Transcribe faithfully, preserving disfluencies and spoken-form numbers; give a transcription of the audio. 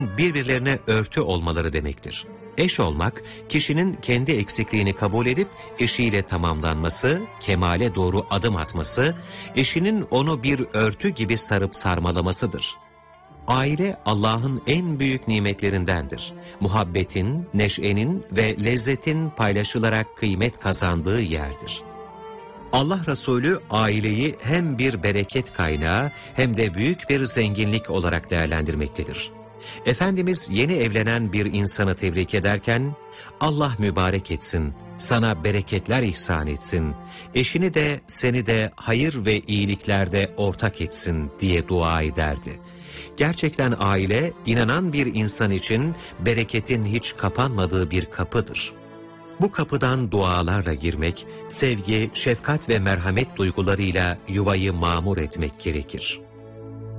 birbirlerine örtü olmaları demektir. Eş olmak, kişinin kendi eksikliğini kabul edip eşiyle tamamlanması, kemale doğru adım atması, eşinin onu bir örtü gibi sarıp sarmalamasıdır. Aile Allah'ın en büyük nimetlerindendir. Muhabbetin, neşenin ve lezzetin paylaşılarak kıymet kazandığı yerdir. Allah Resulü aileyi hem bir bereket kaynağı hem de büyük bir zenginlik olarak değerlendirmektedir. Efendimiz yeni evlenen bir insanı tebrik ederken, Allah mübarek etsin, sana bereketler ihsan etsin, eşini de seni de hayır ve iyiliklerde ortak etsin diye dua ederdi. Gerçekten aile, inanan bir insan için bereketin hiç kapanmadığı bir kapıdır. Bu kapıdan dualarla girmek, sevgi, şefkat ve merhamet duygularıyla yuvayı mamur etmek gerekir.